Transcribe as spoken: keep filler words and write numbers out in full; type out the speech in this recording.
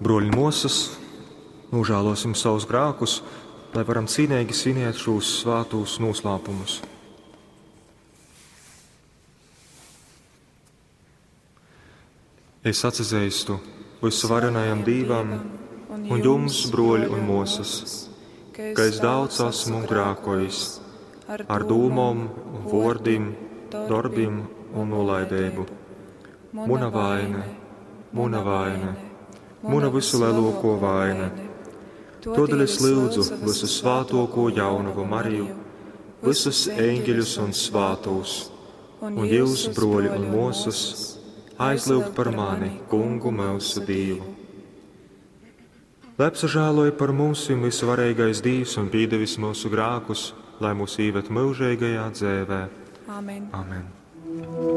Broļi mūsas, nožēlosim savus grēkus, lai varam cīnīgi svinēt šos svētos noslēpumus. Es atzīstu visu varenajam Dievam un jums, broļi un mūsas, ka es daudz esmu grēkojis ar dūmom, vārdiem, darbiem un nolaidību. Muna vaina, muna vaina, muna visu lielāko vaina. Todēļ es lūdzu visu svētāko jaunavu Mariju, visus eņģeļus un svētos, un jūs, broļi un mūsas, aizlūgt par mani, Kungu mūsu Dievu. Lai apsažēloja par mums visvarīgais Dievs un pīdevis mūsu grēkus, lai mūs īvet mūžīgajā dzēvē. Amen. Amen.